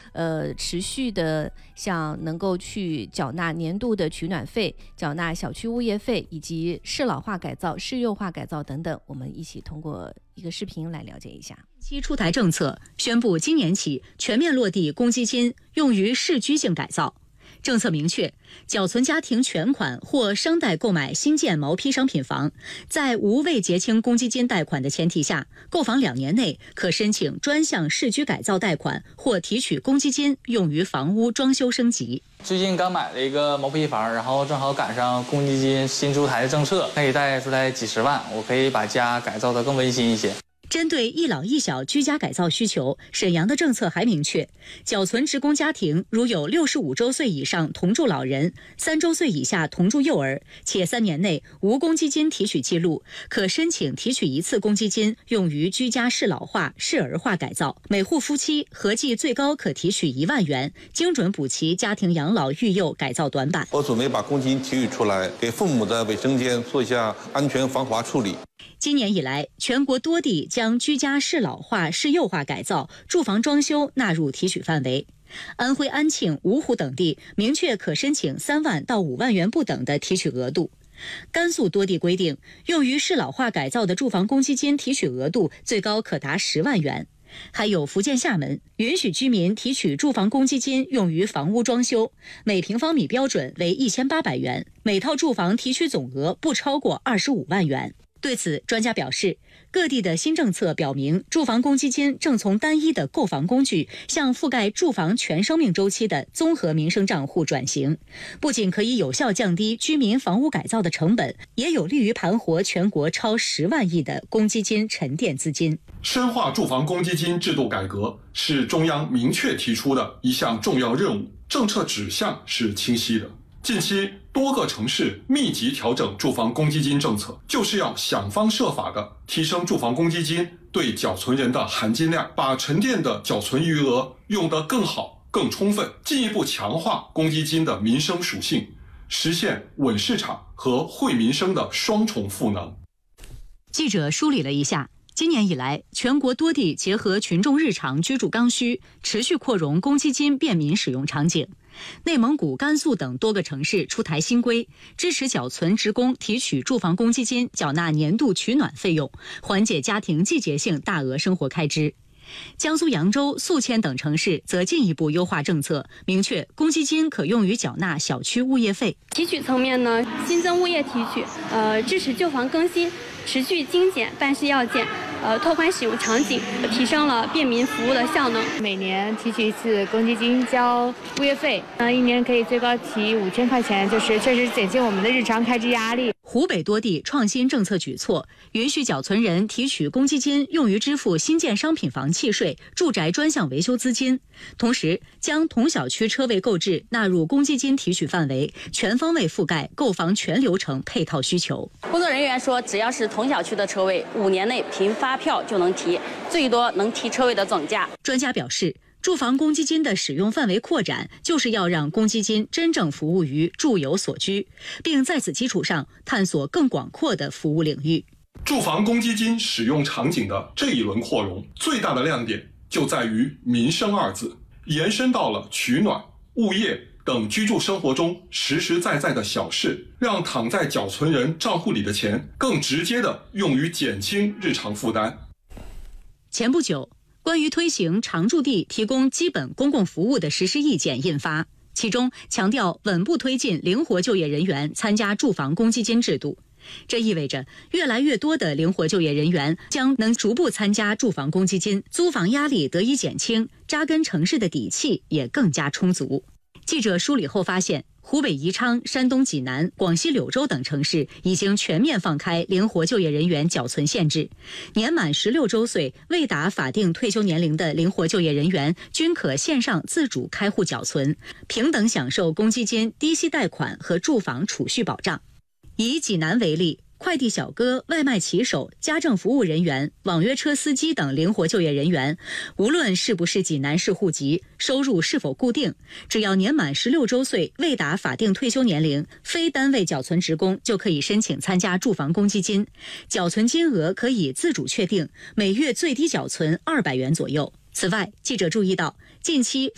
持续的像能够去缴纳年度的取暖费、缴纳小区物业费以及适老化改造、适幼化改造等等，我们一起通过一个视频来了解一下。 期出台政策，宣布今年起全面落地公积金用于市居性改造。政策明确，缴存家庭全款或商贷购买新建毛坯商品房，在无未结清公积金贷款的前提下，购房2年内可申请专项市居改造贷款或提取公积金用于房屋装修升级。 最近刚买了一个毛坯房，然后正好赶上公积金新出台的政策，可以贷出来几十万，我可以把家改造得更温馨一些。 针对一老一小居家改造需求，沈阳的政策还明确，缴存职工家庭如有65周岁以上同住老人、3周岁以下同住幼儿，且3年内无公积金提取记录，可申请提取一次公积金用于居家适老化、适儿化改造。每户夫妻合计最高可提取1万元，精准补齐家庭养老育幼改造短板。 我准备把公积金提取出来，给父母的卫生间做一下安全防滑处理。 今年以来，全国多地将居家适老化、适幼化改造、住房装修纳入提取范围。安徽安庆、芜湖等地明确可申请3万到5万元不等的提取额度。甘肃多地规定，用于适老化改造的住房公积金提取额度最高可达10万元。还有福建厦门允许居民提取住房公积金用于房屋装修，每平方米标准为1800元，每套住房提取总额不超过25万元。对此，专家表示，各地的新政策表明，住房公积金正从单一的购房工具向覆盖住房全生命周期的综合民生账户转型，不仅可以有效降低居民房屋改造的成本，也有利于盘活全国超10万亿的公积金沉淀资金。 深化住房公积金制度改革是中央明确提出的一项重要任务，政策指向是清晰的。近期多个城市密集调整住房公积金政策，就是要想方设法的提升住房公积金对缴存人的含金量，把沉淀的缴存余额用得更好、更充分，进一步强化公积金的民生属性，实现稳市场和惠民生的双重赋能。 记者梳理了一下，今年以来，全国多地结合群众日常居住刚需，持续扩容公积金便民使用场景。内蒙古、甘肃等多个城市出台新规，支持缴存职工提取住房公积金缴纳年度取暖费用，缓解家庭季节性大额生活开支。江苏扬州、宿迁等城市则进一步优化政策，明确公积金可用于缴纳小区物业费。 提取层面呢，新增物业提取，支持旧房更新，持续精简办事要件，拓宽使用场景，提升了便民服务的效能。 每年提取一次公积金交物业费，一年可以最高提5000块钱，就是确实减轻我们的日常开支压力。 湖北多地创新政策举措，允许缴存人提取公积金用于支付新建商品房契税、住宅专项维修资金，同时将同小区车位购置纳入公积金提取范围，全方位覆盖购房全流程配套需求。 工作人员说，只要是同小区的车位，5年内凭发票就能提，最多能提车位的总价。 专家表示，住房公积金的使用范围扩展，就是要让公积金真正服务于住有所居，并在此基础上探索更广阔的服务领域。 住房公积金使用场景的这一轮扩容，最大的亮点就在于民生2字，延伸到了取暖、物业等居住生活中实实在在的小事，让躺在缴存人账户里的钱更直接的用于减轻日常负担。 前不久，关于推行常住地提供基本公共服务的实施意见印发，其中强调稳步推进灵活就业人员参加住房公积金制度。这意味着越来越多的灵活就业人员将能逐步参加住房公积金，租房压力得以减轻，扎根城市的底气也更加充足。记者梳理后发现，湖北宜昌、山东济南、广西柳州等城市已经全面放开灵活就业人员缴存限制，年满16周岁未达法定退休年龄的灵活就业人员均可线上自主开户缴存，平等享受公积金低息贷款和住房储蓄保障。以济南为例，快递小哥、外卖骑手、家政服务人员、网约车司机等灵活就业人员，无论是不是济南市户籍，收入是否固定，只要年满16周岁未达法定退休年龄，非单位缴存职工就可以申请参加住房公积金，缴存金额可以自主确定，每月最低缴存200元左右。此外，记者注意到，近期